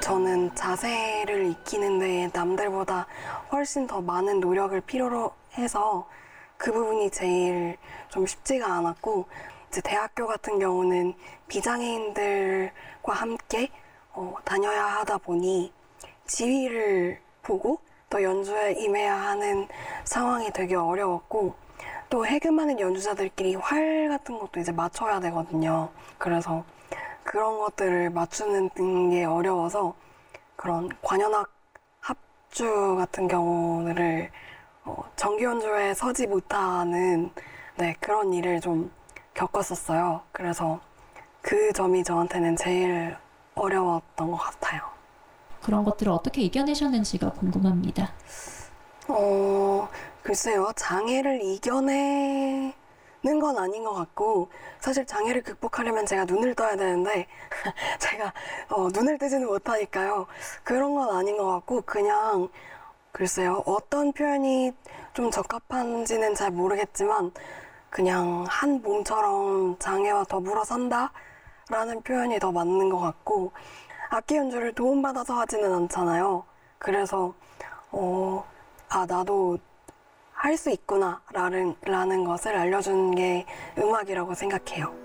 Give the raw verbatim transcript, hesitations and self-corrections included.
저는 자세를 익히는데 남들보다 훨씬 더 많은 노력을 필요로 해서 그 부분이 제일 좀 쉽지가 않았고, 이제 대학교 같은 경우는 비장애인들과 함께 어, 다녀야 하다 보니 지휘를 보고 또 연주에 임해야 하는 상황이 되게 어려웠고, 또 해금하는 연주자들끼리 활 같은 것도 이제 맞춰야 되거든요. 그래서 그런 것들을 맞추는 게 어려워서 그런 관현악 합주 같은 경우를 어, 정기 연주에 서지 못하는 네, 그런 일을 좀 겪었었어요. 그래서 그 점이 저한테는 제일 어려웠던 것 같아요. 그런 것들을 어떻게 이겨내셨는지가 궁금합니다. 어, 글쎄요. 장애를 이겨내는 건 아닌 것 같고, 사실 장애를 극복하려면 제가 눈을 떠야 되는데, 제가 어, 눈을 뜨지는 못하니까요. 그런 건 아닌 것 같고, 그냥, 글쎄요. 어떤 표현이 좀 적합한지는 잘 모르겠지만, 그냥 한 몸처럼 장애와 더불어 산다? 라는 표현이 더 맞는 것 같고, 악기 연주를 도움받아서 하지는 않잖아요. 그래서, 어, 아, 나도 할 수 있구나, 라는, 라는 것을 알려준 게 음악이라고 생각해요.